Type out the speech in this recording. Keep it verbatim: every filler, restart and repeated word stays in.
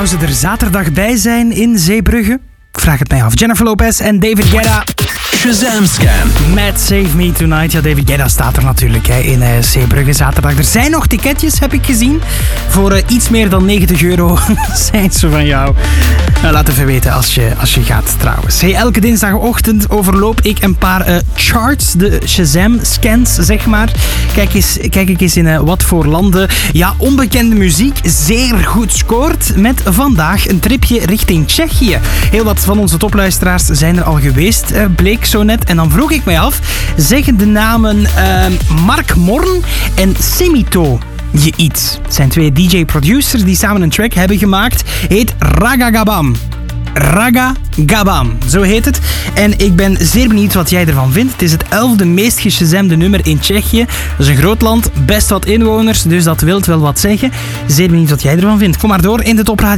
Zou ze er zaterdag bij zijn in Zeebrugge? Ik vraag het mij af. Jennifer Lopez en David Guetta. Shazam Scan. Met Save Me Tonight. Ja, David Guetta staat er natuurlijk hè, in uh, Zeebrugge zaterdag. Er zijn nog ticketjes, heb ik gezien. Voor uh, iets meer dan negentig euro zijn ze van jou. Uh, laat even weten als je, als je gaat trouwens. Hey, elke dinsdagochtend overloop ik een paar uh, charts. De Shazam Scans, zeg maar. Kijk, eens, kijk ik eens in uh, wat voor landen ja, onbekende muziek zeer goed scoort. Met vandaag een tripje richting Tsjechië. Heel wat van onze topluisteraars zijn er al geweest, uh, bleek zo net. En dan vroeg ik mij af, zeggen de namen uh, Mark Morn en Semito je iets? Het zijn twee D J-producers die samen een track hebben gemaakt. Heet Ragagabam. Ragagabam, zo heet het. En ik ben zeer benieuwd wat jij ervan vindt. Het is het elfde meest geshazamde nummer in Tsjechië. Dat is een groot land, best wat inwoners, dus dat wil wel wat zeggen. Zeer benieuwd wat jij ervan vindt. Kom maar door in de Top Radio.